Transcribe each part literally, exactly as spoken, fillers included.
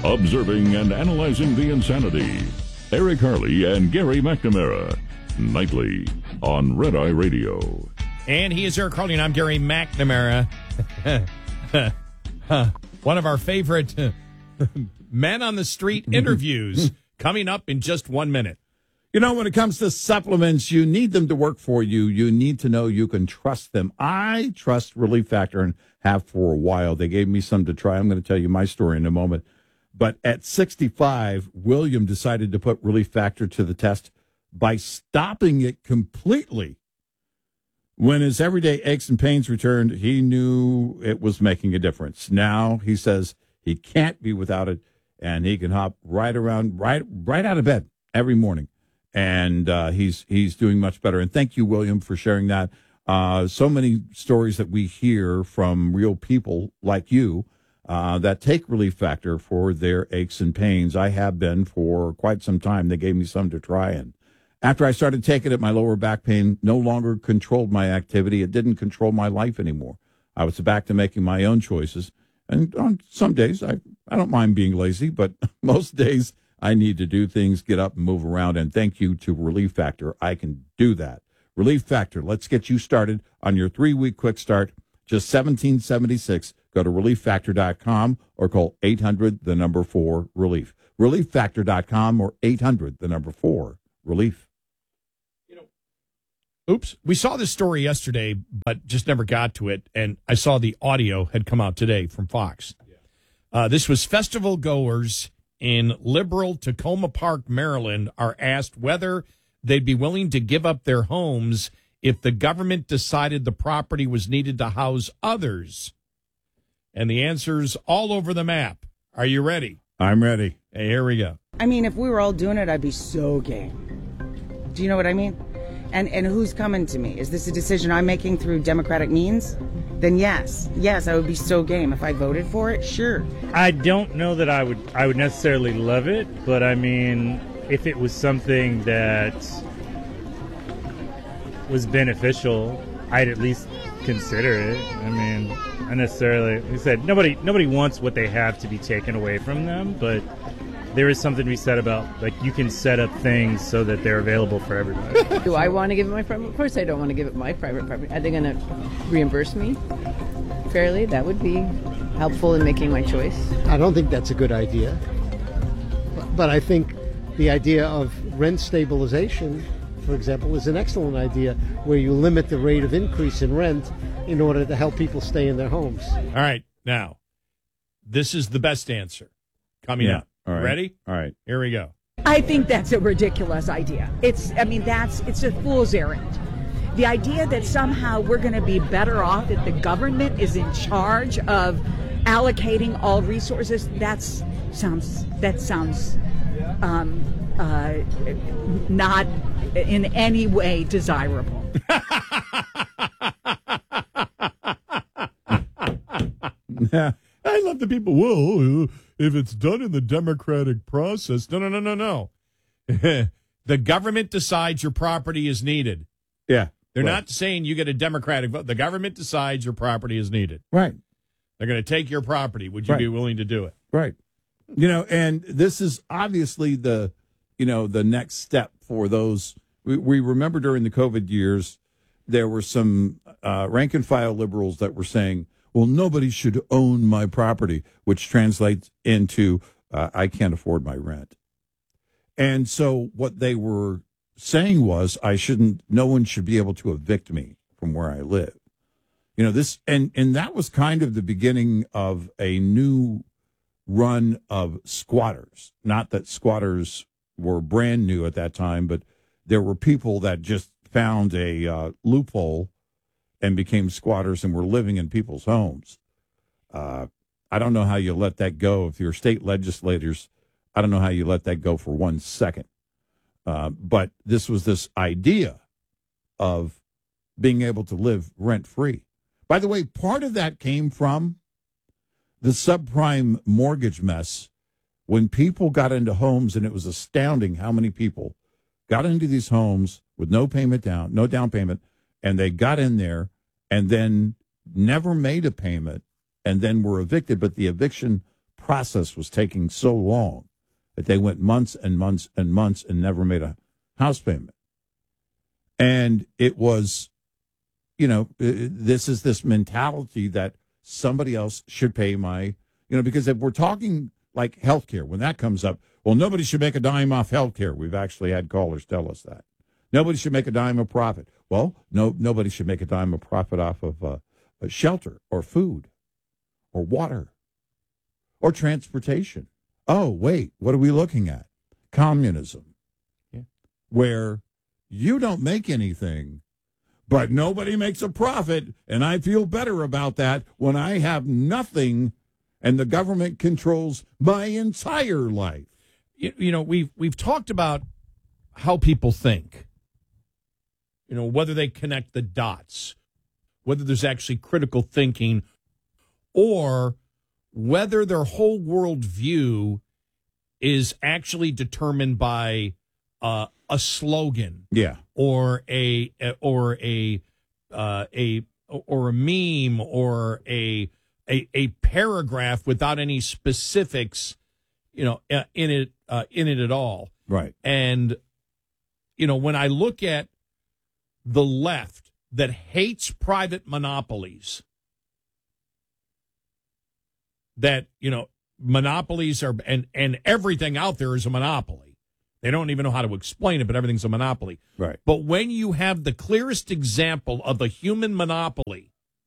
Observing and analyzing the insanity. Eric Harley and Gary McNamara. Nightly on Red Eye Radio. And he is Eric Harley, and I'm Gary McNamara. One of our favorite men on the street interviews coming up in just one minute. You know, when it comes to supplements, you need them to work for you. You need to know you can trust them. I trust Relief Factor and have for a while. They gave me some to try. I'm going to tell you my story in a moment. But at sixty-five, William decided to put Relief Factor to the test by stopping it completely. When his everyday aches and pains returned, he knew it was making a difference. Now he says he can't be without it, and he can hop right around, right, right out of bed every morning. And uh, he's he's doing much better. And thank you, William, for sharing that. Uh, so many stories that we hear from real people like you uh, that take Relief Factor for their aches and pains. I have been for quite some time. They gave me some to try. And after I started taking it, my lower back pain no longer controlled my activity. It didn't control my life anymore. I was back to making my own choices. And on some days, I, I don't mind being lazy, but most days, I need to do things, get up and move around, and thank you to Relief Factor. I can do that. Relief Factor, let's get you started on your three-week quick start. Just seventeen seventy-six. Go to relief factor dot com or call eight hundred, the number four, relief. relief factor dot com or eight hundred, the number four, relief. You know, oops. We saw this story yesterday, but just never got to it, and I saw the audio had come out today from Fox. Uh, this was festival goers in liberal Tacoma Park, Maryland, are asked whether they'd be willing to give up their homes if the government decided the property was needed to house others. And the answer's all over the map. Are you ready? I'm ready. Hey, here we go. I mean, if we were all doing it, I'd be so game. Do you know what I mean? And and who's coming to me? Is this a decision I'm making through democratic means? Then yes, yes, I would be so game. If I voted for it, sure. I don't know that I would I would necessarily love it, but I mean, if it was something that was beneficial, I'd at least consider it. I mean, I necessarily, like I said, nobody nobody wants what they have to be taken away from them, but there is something to be said about, like, you can set up things so that they're available for everybody. Do I want to give it my private? Of course I don't want to give it my private property. Are they going to reimburse me fairly? That would be helpful in making my choice. I don't think that's a good idea. But I think the idea of rent stabilization, for example, is an excellent idea, where you limit the rate of increase in rent in order to help people stay in their homes. All right. Now, this is the best answer coming Yeah. up. All right. Ready? All right. Here we go. I think that's a ridiculous idea. It's, I mean, that's, it's a fool's errand. The idea that somehow we're going to be better off if the government is in charge of allocating all resources, that's sounds, that sounds um, uh, not in any way desirable. I love the people. Well, if it's done in the democratic process. No, no, no, no, no. The government decides your property is needed. Yeah. They're right. not saying you get a democratic vote. The government decides your property is needed. Right. They're going to take your property. Would you Right. be willing to do it? Right. You know, and this is obviously the, you know, the next step for those. We, we remember during the COVID years, there were some uh, rank and file liberals that were saying, well, nobody should own my property, which translates into uh, I can't afford my rent. And so what they were saying was I shouldn't, no one should be able to evict me from where I live. You know, this, and, and that was kind of the beginning of a new run of squatters. Not that squatters were brand new at that time, but there were people that just found a uh, loophole and became squatters and were living in people's homes. Uh, I don't know how you let that go. If you're state legislators, I don't know how you let that go for one second. Uh, but this was this idea of being able to live rent-free. By the way, part of that came from the subprime mortgage mess when people got into homes, and it was astounding how many people got into these homes with no payment down, no down payment, and they got in there and then never made a payment and then were evicted, but the eviction process was taking so long that they went months and months and months and never made a house payment. And it was, you know, this is this mentality that somebody else should pay my, you know, because if we're talking like healthcare, when that comes up, well, nobody should make a dime off healthcare. We've actually had callers tell us that. Nobody should make a dime of profit. Well, no, nobody should make a dime of profit off of uh, shelter or food or water or transportation. Oh, wait, what are we looking at? Communism, yeah. Where you don't make anything, but nobody makes a profit, and I feel better about that when I have nothing and the government controls my entire life. You, you know, we've, we've talked about how people think, you know, whether they connect the dots, whether there's actually critical thinking, or whether their whole worldview is actually determined by uh, a slogan, yeah, or a or a uh, a or a meme, or a, a a paragraph without any specifics, you know, in it uh, in it at all. Right. And you know, when I look at the left that hates private monopolies, that, you know, monopolies are, and, and everything out there is a monopoly. They don't even know how to explain it, but everything's a monopoly. Right. But when you have the clearest example of a human monopoly,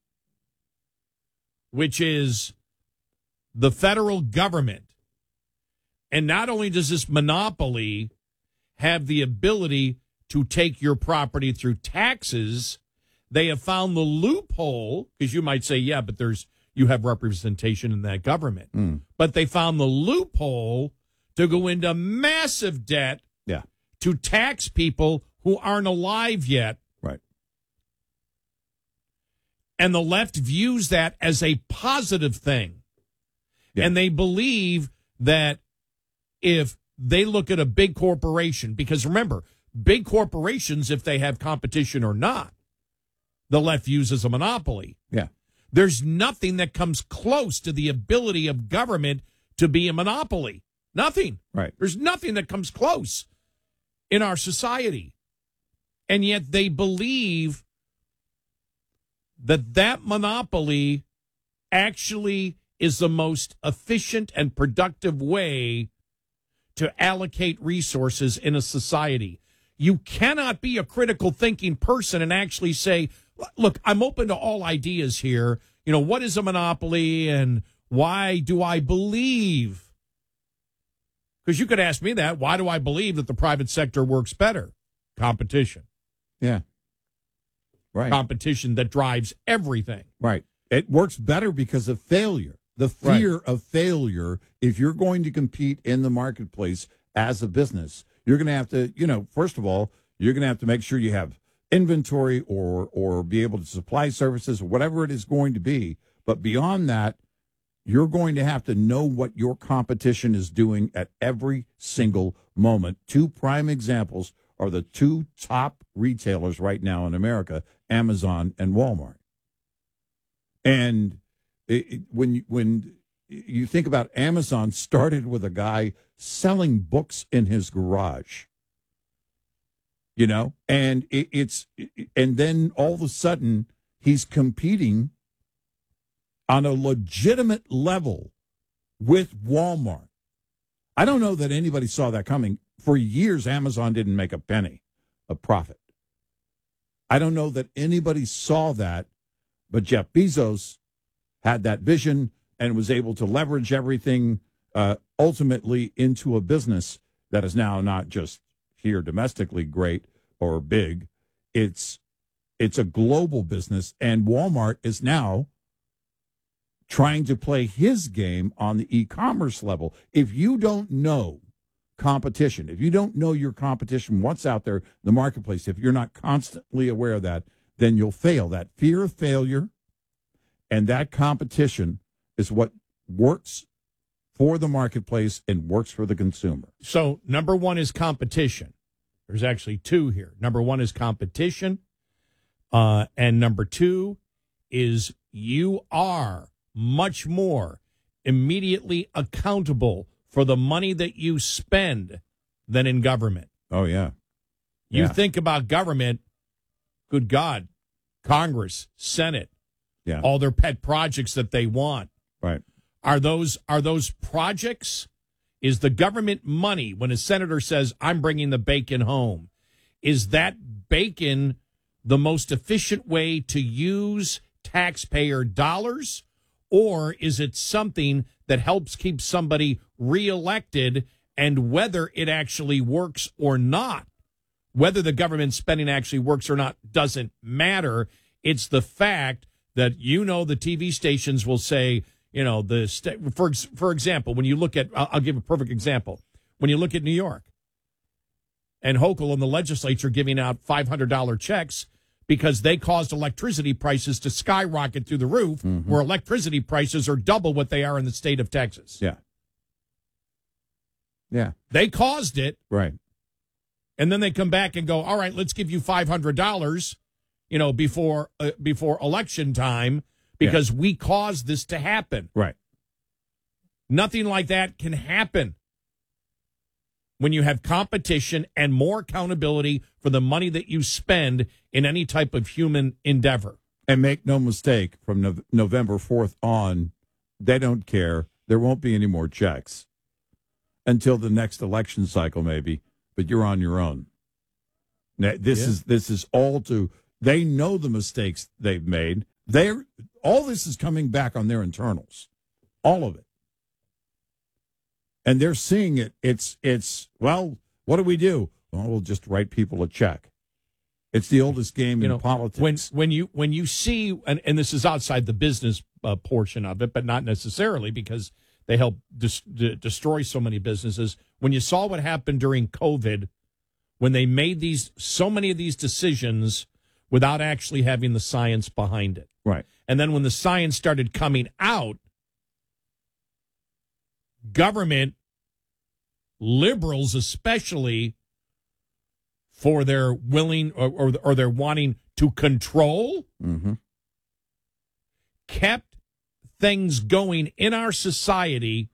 which is the federal government, and not only does this monopoly have the ability to take your property through taxes, they have found the loophole, because you might say, yeah, but there's, you have representation in that government. Mm. But they found the loophole to go into massive debt, yeah, to tax people who aren't alive yet. Right. And the left views that as a positive thing. Yeah. And they believe that if they look at a big corporation, because remember, big corporations, if they have competition or not, the left views as a monopoly. Yeah. There's nothing that comes close to the ability of government to be a monopoly. Nothing. Right. There's nothing that comes close in our society. And yet they believe that that monopoly actually is the most efficient and productive way to allocate resources in a society. You cannot be a critical thinking person and actually say, look, I'm open to all ideas here. You know, what is a monopoly and why do I believe? Because you could ask me that. Why do I believe that the private sector works better? Competition. Yeah. Right. Competition that drives everything. Right. It works better because of failure. The fear right. of failure, if you're going to compete in the marketplace as a business, you're going to have to, you know, first of all, you're going to have to make sure you have inventory or or be able to supply services or whatever it is going to be. But beyond that, you're going to have to know what your competition is doing at every single moment. Two prime examples are the two top retailers right now in America, Amazon and Walmart. And it, it, when when you think about Amazon, started with a guy selling books in his garage, you know, and it, it's and then all of a sudden he's competing on a legitimate level with Walmart. I don't know that anybody saw that coming. For years, Amazon didn't make a penny of profit. I don't know that anybody saw that, but Jeff Bezos had that vision and was able to leverage everything uh, ultimately into a business that is now not just here domestically great or big. It's it's a global business, and Walmart is now trying to play his game on the e-commerce level. If you don't know competition, if you don't know your competition, what's out there in the marketplace, if you're not constantly aware of that, then you'll fail. That fear of failure and that competition is what works for the marketplace and works for the consumer. So number one is competition. There's actually two here. Number one is competition. Uh, and number two is you are much more immediately accountable for the money that you spend than in government. Oh, yeah. You Yeah. think about government, good God, Congress, Senate, Yeah. all their pet projects that they want. Right. Are those are those projects? Is the government money, when a senator says, I'm bringing the bacon home, is that bacon the most efficient way to use taxpayer dollars? Or is it something that helps keep somebody reelected, and whether it actually works or not, whether the government spending actually works or not doesn't matter. It's the fact that, you know, the T V stations will say, you know, the st- for for example, when you look at, I'll, I'll give a perfect example. When you look at New York and Hochul and the legislature giving out five hundred dollars checks because they caused electricity prices to skyrocket through the roof, Mm-hmm. where electricity prices are double what they are in the state of Texas. Yeah. Yeah. They caused it. Right. And then they come back and go, all right, let's give you five hundred dollars, you know, before uh, before election time, because yeah. we caused this to happen. Right. Nothing like that can happen when you have competition and more accountability for the money that you spend in any type of human endeavor. And make no mistake, from no- November fourth on, they don't care. There won't be any more checks until the next election cycle, maybe. But you're on your own. Now, this Yeah. is this is all to. They know the mistakes they've made. They're all this is coming back on their internals, all of it, and they're seeing it. It's it's well, what do we do? Well, we'll just write people a check. It's the oldest game You in know, politics. When when you when you see, and, and this is outside the business uh, portion of it, but not necessarily, because they help dis- d- destroy so many businesses. When you saw what happened during COVID, when they made these so many of these decisions without actually having the science behind it, right? And then when the science started coming out, government, liberals especially, for their willing or or, or their wanting to control, Mm-hmm. kept things going in our society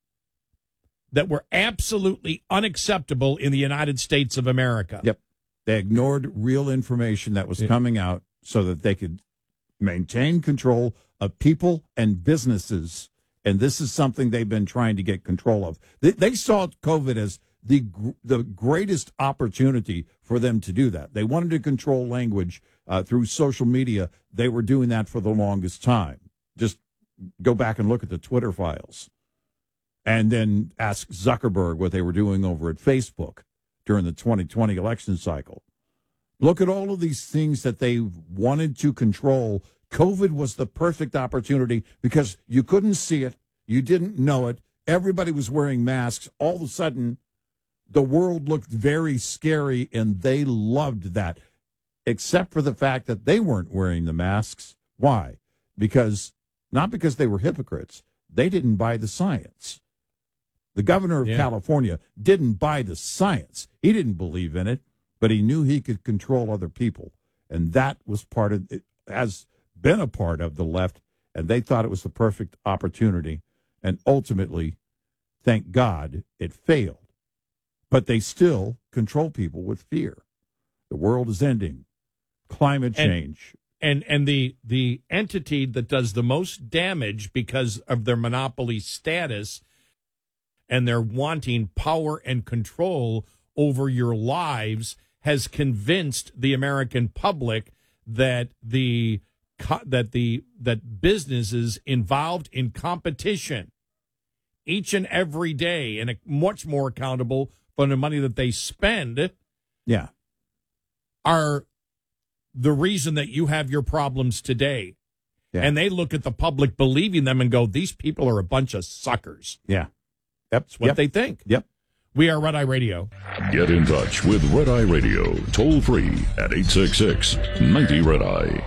that were absolutely unacceptable in the United States of America. Yep. They ignored real information that was Yeah. coming out so that they could maintain control of people and businesses. And this is something they've been trying to get control of. They, they saw COVID as the gr- the greatest opportunity for them to do that. They wanted to control language uh, through social media. They were doing that for the longest time. Just go back and look at the Twitter files. And then ask Zuckerberg what they were doing over at Facebook during the twenty twenty election cycle. Look at all of these things that they wanted to control. COVID was the perfect opportunity because you couldn't see it. You didn't know it. Everybody was wearing masks. All of a sudden, the world looked very scary, and they loved that, except for the fact that they weren't wearing the masks. Why? Because, not because they were hypocrites. They didn't buy the science. The governor of Yeah. California didn't buy the science. He didn't believe in it, but he knew he could control other people. And that was part of it, has been a part of the left, and they thought it was the perfect opportunity. And ultimately, thank God, it failed. But they still control people with fear. The world is ending. Climate And- change. And and the the entity that does the most damage because of their monopoly status and their wanting power and control over your lives has convinced the American public that the co- that the that businesses involved in competition each and every day and much more accountable for the money that they spend Yeah. are the reason that you have your problems today. Yeah. And they look at the public believing them and go, these people are a bunch of suckers. Yeah. Yep. That's what yep. they think. Yep. We are Red Eye Radio. Get in touch with Red Eye Radio, toll free at eight six six, ninety, Red Eye.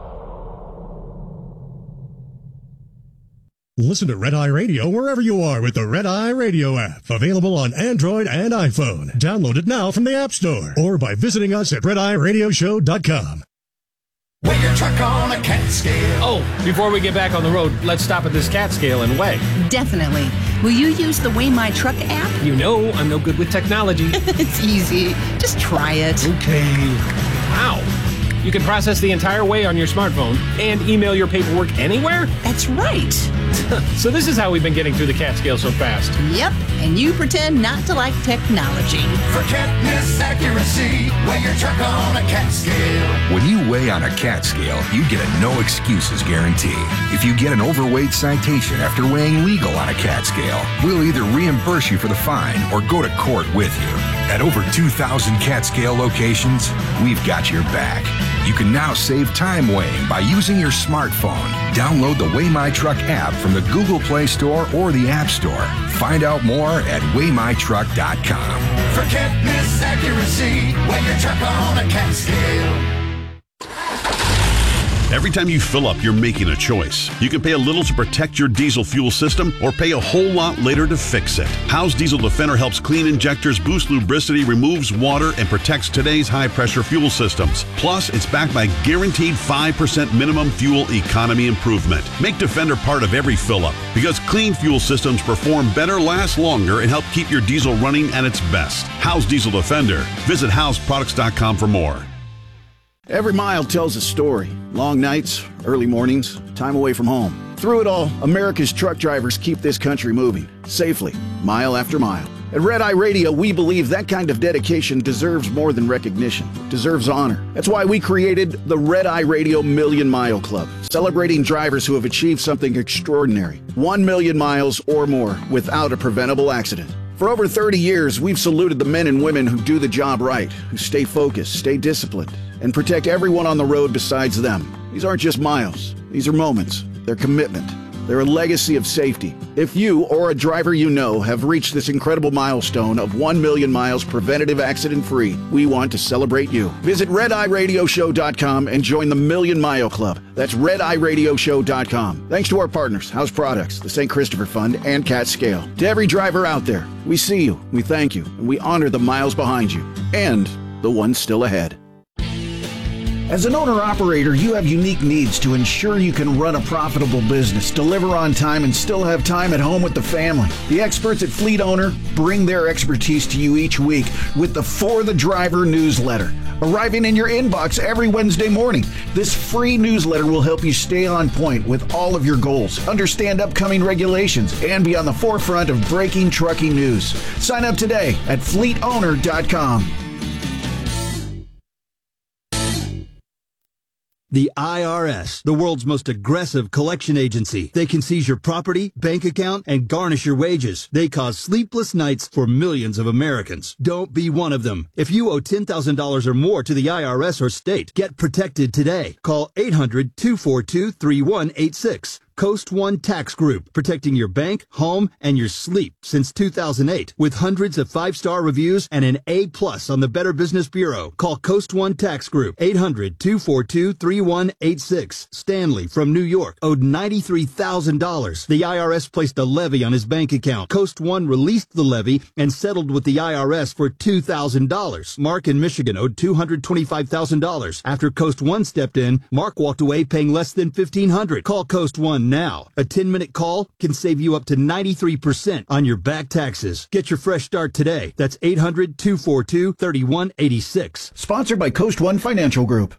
Listen to Red Eye Radio wherever you are with the Red Eye Radio app. Available on Android and iPhone. Download it now from the App Store or by visiting us at red eye radio show dot com. Weigh your truck on a cat scale. Oh, before we get back on the road, let's stop at this cat scale and weigh. Definitely. Will you use the Weigh My Truck app? You know I'm no good with technology. It's easy. Just try it. Okay. Wow. You can process the entire weigh on your smartphone and email your paperwork anywhere? That's right. So this is how we've been getting through the cat scale so fast. Yep, and you pretend not to like technology. For catness accuracy, weigh your truck on a cat scale. When you weigh on a cat scale, you get a no excuses guarantee. If you get an overweight citation after weighing legal on a cat scale, we'll either reimburse you for the fine or go to court with you. At over two thousand cat scale locations, we've got your back. You can now save time weighing by using your smartphone. Download the Weigh My Truck app from the Google Play Store or the App Store. Find out more at weigh my truck dot com. For catness accuracy, weigh your truck on a cat scale. Every time you fill up, you're making a choice. You can pay a little to protect your diesel fuel system or pay a whole lot later to fix it. How's Diesel Defender helps clean injectors, boost lubricity, removes water, and protects today's high-pressure fuel systems. Plus, it's backed by guaranteed five percent minimum fuel economy improvement. Make Defender part of every fill-up because clean fuel systems perform better, last longer, and help keep your diesel running at its best. How's Diesel Defender? Visit house products dot com for more. Every mile tells a story. Long nights, early mornings, time away from home. Through it all, America's truck drivers keep this country moving, safely, mile after mile. At Red Eye Radio, we believe that kind of dedication deserves more than recognition, deserves honor. That's why we created the Red Eye Radio Million Mile Club, celebrating drivers who have achieved something extraordinary. One million miles or more without a preventable accident. For over thirty years, we've saluted the men and women who do the job right, who stay focused, stay disciplined, and protect everyone on the road besides them. These aren't just miles. These are moments. They're commitment. They're a legacy of safety. If you or a driver you know have reached this incredible milestone of one million miles preventative accident-free, we want to celebrate you. Visit red eye radio show dot com and join the Million Mile Club. That's red eye radio show dot com. Thanks to our partners, House Products, the Saint Christopher Fund, and Cat Scale. To every driver out there, we see you, we thank you, and we honor the miles behind you and the ones still ahead. As an owner-operator, you have unique needs to ensure you can run a profitable business, deliver on time, and still have time at home with the family. The experts at Fleet Owner bring their expertise to you each week with the For the Driver newsletter, arriving in your inbox every Wednesday morning. This free newsletter will help you stay on point with all of your goals, understand upcoming regulations, and be on the forefront of breaking trucking news. Sign up today at fleet owner dot com. The I R S, the world's most aggressive collection agency. They can seize your property, bank account, and garnish your wages. They cause sleepless nights for millions of Americans. Don't be one of them. If you owe ten thousand dollars or more to the I R S or state, get protected today. Call eight hundred, two four two, three one eight six. Coast One Tax Group, protecting your bank, home, and your sleep since two thousand eight. With hundreds of five-star reviews and an A plus on the Better Business Bureau. Call Coast One Tax Group, eight hundred, two four two, three one eight six. Stanley from New York owed ninety-three thousand dollars. The I R S placed a levy on his bank account. Coast One released the levy and settled with the I R S for two thousand dollars. Mark in Michigan owed two hundred twenty-five thousand dollars. After Coast One stepped in, Mark walked away paying less than fifteen hundred dollars. Call Coast One now. A ten-minute call can save you up to ninety-three percent on your back taxes. Get your fresh start today. That's eight hundred, two four two, three one eight six. Sponsored by Coast One Financial Group.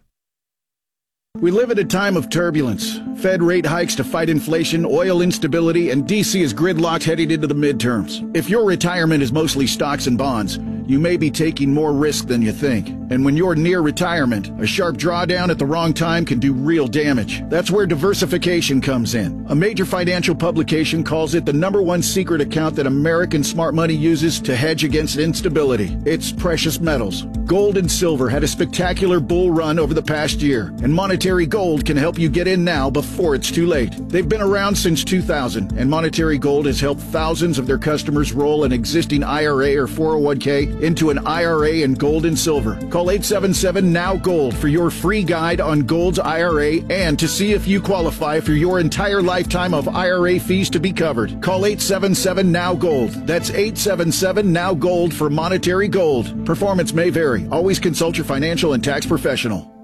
We live at a time of turbulence. Fed rate hikes to fight inflation, oil instability, and D C is gridlocked heading into the midterms. If your retirement is mostly stocks and bonds, you may be taking more risk than you think. And when you're near retirement, a sharp drawdown at the wrong time can do real damage. That's where diversification comes in. A major financial publication calls it the number one secret account that American smart money uses to hedge against instability. It's precious metals. Gold and silver had a spectacular bull run over the past year, and Monetary Gold can help you get in now before it's too late. They've been around since two thousand, and Monetary Gold has helped thousands of their customers roll an existing I R A or four oh one k into an I R A in gold and silver. Call eight seven seven, N O W Gold for your free guide on Gold's I R A and to see if you qualify for your entire lifetime of I R A fees to be covered. Call eight seven seven, N O W Gold. That's eight seven seven, N O W Gold for Monetary Gold. Performance may vary. Always consult your financial and tax professional.